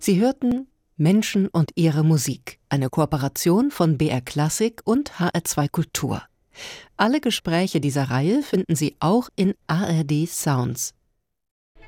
Sie hörten Menschen und ihre Musik, eine Kooperation von BR Klassik und HR2 Kultur. Alle Gespräche dieser Reihe finden Sie auch in ARD Sounds.